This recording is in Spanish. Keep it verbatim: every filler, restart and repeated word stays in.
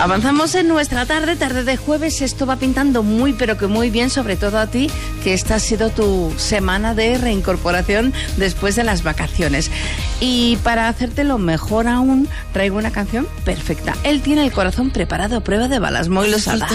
Avanzamos en nuestra tarde, tarde de jueves. Esto va pintando muy, pero que muy bien, sobre todo a ti, que esta ha sido tu semana de reincorporación después de las vacaciones. Y para hacértelo mejor aún, traigo una canción perfecta. Él tiene el corazón preparado a prueba de balas. Moy Losada.